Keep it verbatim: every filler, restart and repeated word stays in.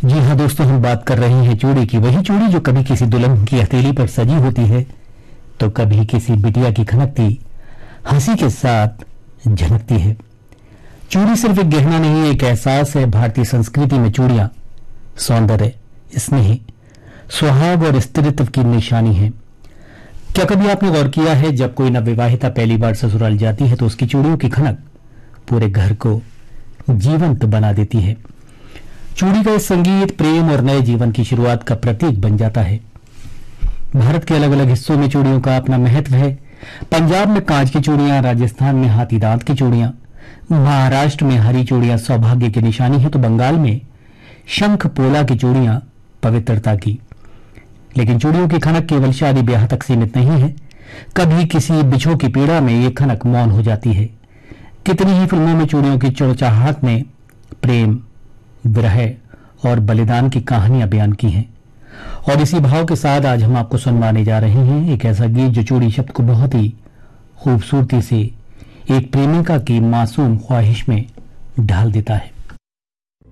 जी हाँ दोस्तों, हम बात कर रहे हैं चूड़ी की। वही चूड़ी जो कभी किसी दुल्हन की हथेली पर सजी होती है तो कभी किसी बिटिया की खनकती हंसी के साथ झलकती है। चूड़ी सिर्फ एक गहना नहीं, एक एहसास है। भारतीय संस्कृति में चूड़ियां सौंदर्य, स्नेह, सुहाग और स्त्रीत्व की निशानी है। क्या कभी आपने गौर किया है, जब कोई नवविवाहिता पहली बार ससुराल जाती है तो उसकी चूड़ियों की खनक पूरे घर को जीवंत बना देती है। चूड़ी का संगीत प्रेम और नए जीवन की शुरुआत का प्रतीक बन जाता है। भारत के अलग अलग हिस्सों में चूड़ियों का अपना महत्व है। पंजाब में कांच की चूड़ियां, राजस्थान में हाथी दांत की चूड़ियां, महाराष्ट्र में हरी चूड़ियां सौभाग्य की निशानी है, तो बंगाल में शंख पोला की चूड़ियां पवित्रता की। लेकिन चूड़ियों की खनक केवल शादी ब्याह तक सीमित नहीं है। कभी किसी बिछो की पीड़ा में ये खनक मौन हो जाती है। कितनी ही फिल्मों में चूड़ियों की चौचाहट ने प्रेम, विरह और बलिदान की कहानियां बयान की हैं। और इसी भाव के साथ आज हम आपको सुनवाने जा रहे हैं एक ऐसा गीत जो चूड़ी शब्द को बहुत ही खूबसूरती से एक प्रेमिका की मासूम ख्वाहिश में ढाल देता है।